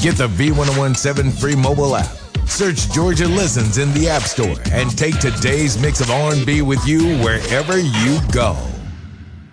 Get the V1017 free mobile app. Search Georgia Listens in the App Store and take today's mix of R&B with you wherever you go.